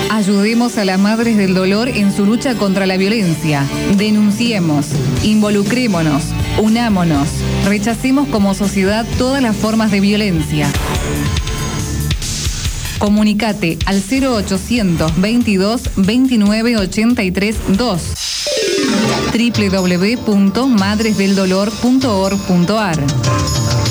Ayudemos a las madres del dolor en su lucha contra la violencia. Denunciemos, involucrémonos, unámonos, rechacemos como sociedad todas las formas de violencia. Comunicate al 0800 22 29 83 2 www.madresdeldolor.org.ar.